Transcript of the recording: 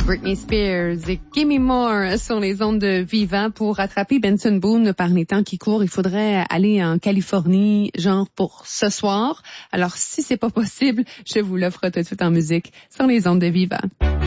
Britney Spears et Gimme More sur les ondes de Vivant. Pour rattraper Benson Boone par les temps qui courent, il faudrait aller en Californie, genre pour ce soir. Alors, si c'est pas possible, je vous l'offre tout de suite en musique sur les ondes de Vivant.